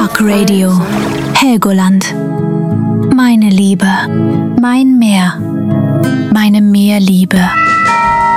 Rock Radio. Helgoland. Meine Liebe. Mein Meer. Meine Meerliebe.